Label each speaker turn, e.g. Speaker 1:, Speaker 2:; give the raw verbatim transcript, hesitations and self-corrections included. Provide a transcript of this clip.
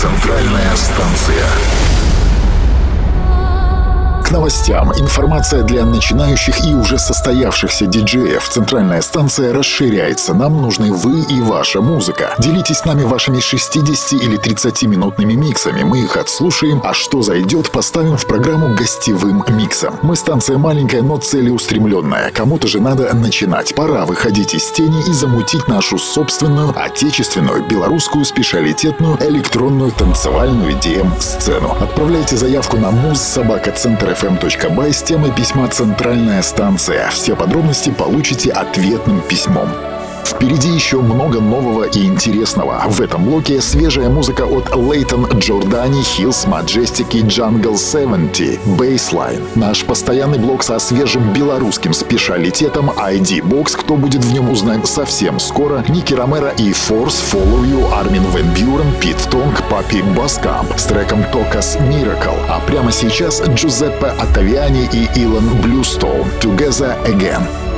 Speaker 1: Центральная станция. К новостям. Информация для начинающих и уже состоявшихся диджеев. Центральная станция расширяется. Нам нужны вы и ваша музыка. Делитесь с нами вашими шестидесяти- или тридцатиминутными миксами. Мы их отслушаем, а что зайдет, поставим в программу гостевым миксом. Мы станция маленькая, но целеустремленная. Кому-то же надо начинать. Пора выходить из тени и замутить нашу собственную, отечественную, белорусскую, специалитетную, электронную, танцевальную ди эм-сцену. Отправляйте заявку на муз собака центр эф эм точка бай с темой письма «Центральная станция». Все подробности получите ответным письмом. Впереди еще много нового и интересного. В этом блоке свежая музыка от Лейтон Джордани, Hills, Majestic и Jungle семьдесят, Baseline. Наш постоянный блок со свежим белорусским специалитетом ай ди Box. Кто будет в нем, узнаем совсем скоро. Ники Ромеро и Force, Follow You, Армин Ван Бюрен, Пит Тонг, Папи Баскамп с треком Tocca's Miracle. А прямо сейчас Джузеппе Оттавиани и Илон Блюстоун, Together Again.